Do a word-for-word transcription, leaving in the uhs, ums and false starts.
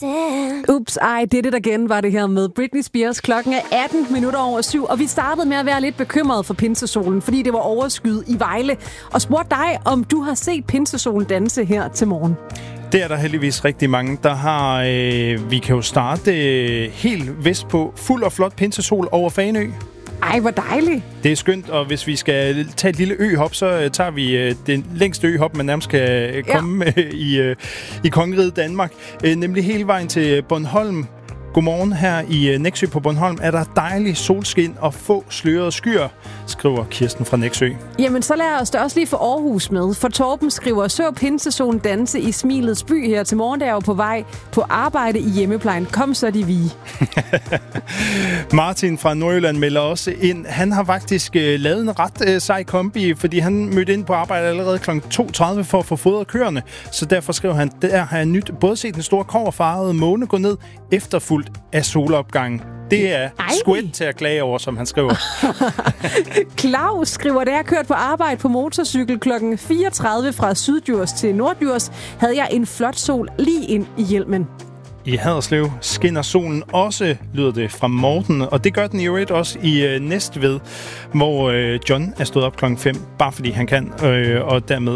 Ups, ej, det er det igen, var det her med Britney Spears. Klokken er atten minutter over syv, og vi startede med at være lidt bekymrede for pinsesolen, fordi det var overskyet i Vejle. Og spurgte dig, om du har set pinsesolen danse her til morgen. Det er der heldigvis rigtig mange, der har. Øh, vi kan jo starte øh, helt vest på fuld og flot pinsesol over Fanø. Ej, hvor dejligt. Det er skønt, og hvis vi skal tage et lille øhop, så tager vi øh, den længste øhop, man nærmest kan øh, komme ja. øh, i, øh, i kongeriget Danmark. Øh, nemlig hele vejen til Bornholm. Godmorgen her i øh, Nexø på Bornholm. Er der dejlig solskin og få slørede skyer, skriver Kirsten fra Nexø. Jamen, så lad os da også lige få Aarhus med. For Torben skriver, så pinsesolen danse i Smilets by her til morgen, der er jo på vej på arbejde i hjemmeplejen. Kom så de vi. Martin fra Nordjylland melder også ind. Han har faktisk øh, lavet en ret øh, sej kombi, fordi han mødte ind på arbejde allerede klokken to tredive for at få fodret køerne. Så derfor skriver han, der har jeg nyt både set den store kobberfarvede måne gå ned, efterfulgt af solopgangen. Det er squid til at klage over, som han skriver. Claus skriver, da jeg kørte på arbejde på motorcykel klokken fireogtredive fra Syddjurs til Norddjurs, havde jeg en flot sol lige ind i hjelmen. I Haderslev skinner solen også, lyder det fra Morten, og det gør den i øvrigt også i øh, Næstved, hvor øh, John er stået op klokken fem, bare fordi han kan, øh, og dermed